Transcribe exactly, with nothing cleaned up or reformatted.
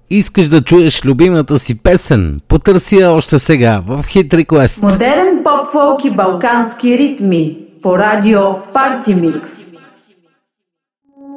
Искаш да чуеш любимата си песен? Потърси я още сега в Hit Request. Модерен поп-фолк и балкански ритми по радио Party Mix.